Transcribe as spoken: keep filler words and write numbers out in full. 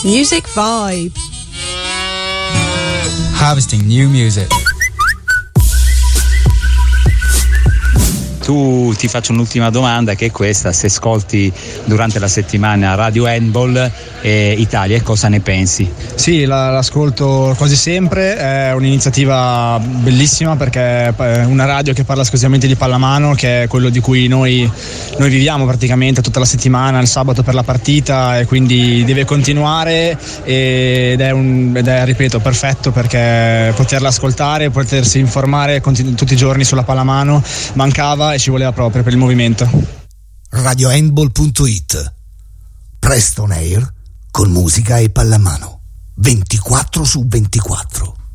Music Vibes. Harvesting new music. Tu ti faccio un'ultima domanda, che è questa: se ascolti durante la settimana Radio Handball eh, Italia, cosa ne pensi? Sì, la, l'ascolto quasi sempre, è un'iniziativa bellissima perché è una radio che parla esclusivamente di pallamano, che è quello di cui noi, noi viviamo praticamente tutta la settimana, il sabato per la partita, e quindi deve continuare ed è, un, ed è ripeto, perfetto, perché poterla ascoltare, potersi informare continu- tutti i giorni sulla pallamano mancava e ci voleva proprio per il movimento. radio handball punto it. Presto on air con musica e pallamano ventiquattro su ventiquattro.